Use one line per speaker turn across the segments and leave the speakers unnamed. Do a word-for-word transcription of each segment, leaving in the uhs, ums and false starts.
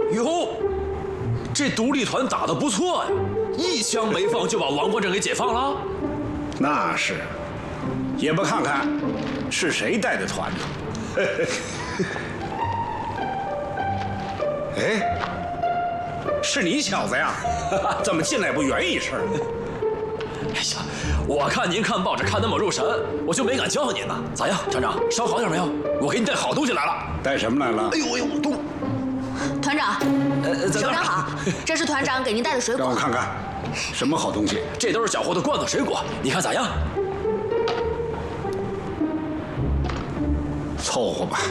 哟，这独立团打得不错呀，一枪没放就把王国珍给解放了。
那是，也不看看是谁带的团呢？哎，是你小子呀？怎么进来不圆一声？
哎呀，我看您看报纸看那么入神，我就没敢叫您呢。咋样，团长，伤好点没有？我给你带好东西来了。
带什么来了？
哎呦哎呦，动！
团长，
呃，
首长好，这是团长给您带的水果。
让我看看，什么好东西？
这都是搅和的罐头水果，你看咋样？
凑合吧。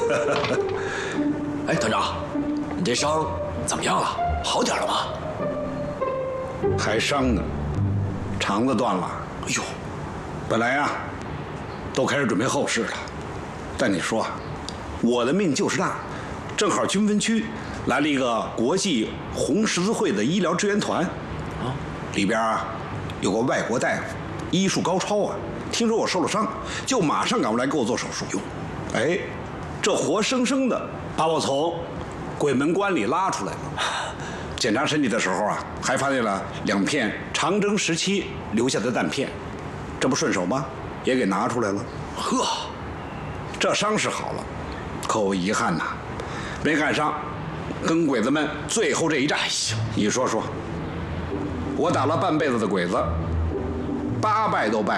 哎，团长，你这伤怎么样了？好点了吗？
还伤呢，肠子断了。
哎呦，
本来呀，都开始准备后事了，但你说，我的命就是大，正好军分区来了一个国际红十字会的医疗支援团，啊，里边啊有个外国大夫，医术高超啊，听说我受了伤，就马上赶过来给我做手术。哟，哎，这活生生的把我从鬼门关里拉出来了。检查身体的时候啊，还发现了两片长征时期留下的弹片，这不顺手吗？也给拿出来了。
呵，
这伤是好了，可我遗憾呐，没赶上跟鬼子们最后这一战。哎呀，你说说，我打了半辈子的鬼子，八败都败。